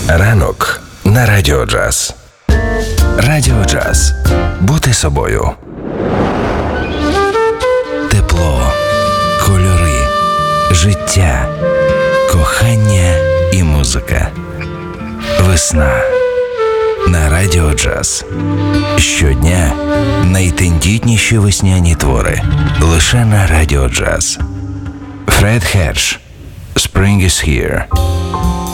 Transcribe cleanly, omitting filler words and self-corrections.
Ранок на Радіо Джаз. Радіо Джаз. Бути собою. Тепло, кольори, життя, кохання і музика. Весна на Радіо Джаз. Щодня найтендітніші весняні твори. Лише на Радіо Джаз. Фред Херш. Spring is here.